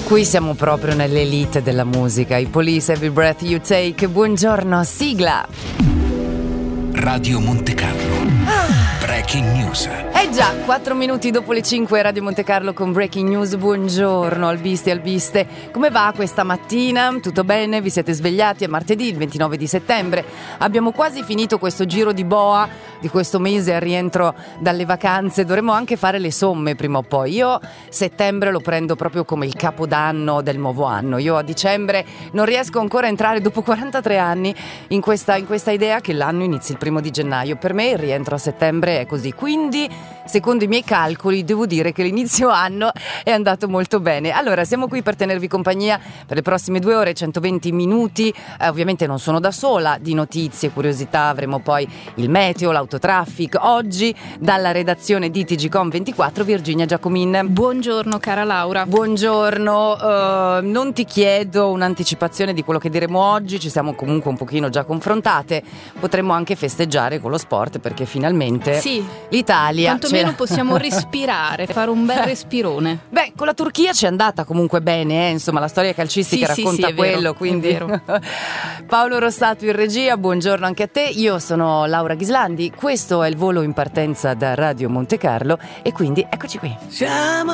Qui siamo proprio nell'elite della musica. I Police, Every Breath You Take. Buongiorno, sigla. Radio Monte Carlo. Breaking News. Già, 4 minuti dopo le 5, Radio Monte Carlo con Breaking News. Buongiorno albisti e albiste. Come va questa mattina? Tutto bene? Vi siete svegliati? È martedì, il 29 di settembre. Abbiamo quasi finito questo giro di boa di questo mese al rientro dalle vacanze. Dovremmo anche fare le somme prima o poi. Io settembre lo prendo proprio come il capodanno del nuovo anno. Io a dicembre non riesco ancora a entrare dopo 43 anni in questa idea che l'anno inizi il 1 di gennaio. Per me il rientro a settembre è così. Quindi, secondo i miei calcoli, devo dire che l'inizio anno è andato molto bene. Allora, siamo qui per tenervi compagnia per le prossime 2 ore, 120 minuti. Ovviamente non sono da sola, di notizie, curiosità, avremo poi il meteo, l'autotraffic. Oggi, dalla redazione di TGcom24, Virginia Giacomin. Buongiorno cara Laura. Buongiorno, non ti chiedo un'anticipazione di quello che diremo oggi, ci siamo comunque un pochino già confrontate. Potremmo anche festeggiare con lo sport, perché finalmente sì, l'Italia quantomeno possiamo respirare, fare un bel respirone. Beh, con la Turchia ci è andata comunque bene, insomma la storia calcistica racconta quello, vero, quindi è vero. Paolo Rossato in regia, buongiorno anche a te. Io sono Laura Ghislandi, questo è il volo in partenza da Radio Monte Carlo e quindi eccoci qui. Siamo